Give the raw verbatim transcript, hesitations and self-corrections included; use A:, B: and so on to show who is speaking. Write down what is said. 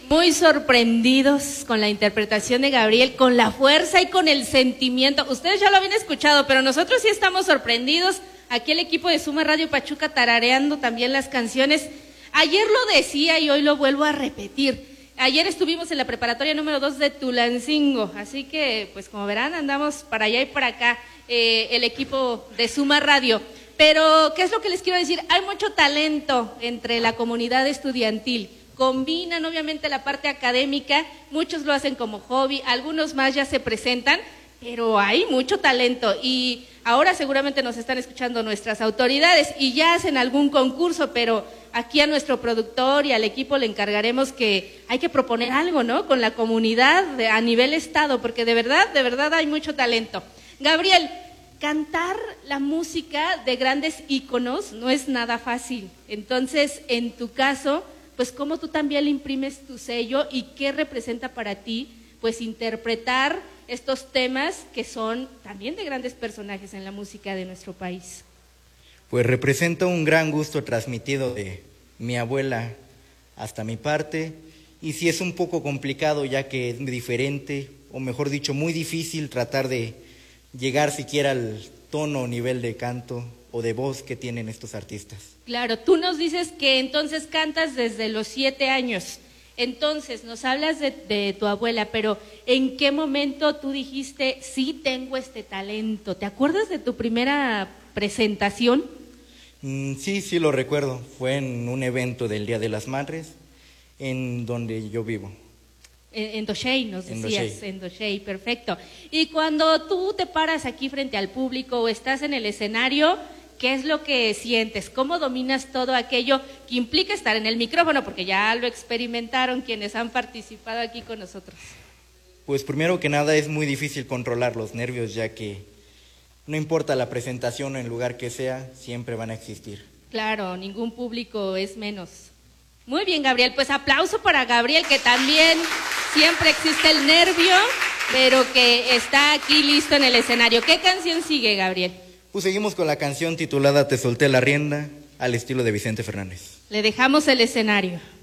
A: Muy sorprendidos con la interpretación de Gabriel, con la fuerza y con el sentimiento. Ustedes ya lo habían escuchado, pero nosotros sí estamos sorprendidos. Aquí el equipo de Suma Radio Pachuca tarareando también las canciones. Ayer lo decía y hoy lo vuelvo a repetir. Ayer estuvimos en la preparatoria número dos de Tulancingo, así que, pues como verán, andamos para allá y para acá, eh, el equipo de Suma Radio. Pero, ¿qué es lo que les quiero decir? Hay mucho talento entre la comunidad estudiantil. Combinan obviamente la parte académica, muchos lo hacen como hobby, algunos más ya se presentan, pero hay mucho talento y ahora seguramente nos están escuchando nuestras autoridades y ya hacen algún concurso, pero aquí a nuestro productor y al equipo le encargaremos que hay que proponer algo, ¿no? Con la comunidad de, a nivel estado, porque de verdad, de verdad hay mucho talento. Gabriel, cantar la música de grandes íconos no es nada fácil, entonces en tu caso, pues cómo tú también le imprimes tu sello y qué representa para ti, pues interpretar estos temas que son también de grandes personajes en la música de nuestro país.
B: Pues representa un gran gusto transmitido de mi abuela hasta mi parte, y sí es un poco complicado ya que es diferente, o mejor dicho, muy difícil tratar de llegar siquiera al tono o nivel de canto o de voz que tienen estos artistas.
A: Claro, tú nos dices que entonces cantas desde los siete años, entonces nos hablas de, de tu abuela, pero ¿en qué momento tú dijiste, sí tengo este talento? ¿Te acuerdas de tu primera presentación?
B: Mm, sí, sí lo recuerdo, fue en un evento del Día de las Madres, en donde yo vivo.
A: En, en Doshey nos
B: En
A: decías,
B: Doshey.
A: en Doshey, perfecto. Y cuando tú te paras aquí frente al público o estás en el escenario, ¿qué es lo que sientes? ¿Cómo dominas todo aquello que implica estar en el micrófono? Porque ya lo experimentaron quienes han participado aquí con nosotros.
B: Pues primero que nada es muy difícil controlar los nervios, ya que no importa la presentación o el lugar que sea, siempre van a existir.
A: Claro, ningún público es menos. Muy bien, Gabriel, pues aplauso para Gabriel, que también siempre existe el nervio, pero que está aquí listo en el escenario. ¿Qué canción sigue, Gabriel?
B: Pues seguimos con la canción titulada Te solté la rienda, al estilo de Vicente Fernández.
A: Le dejamos el escenario.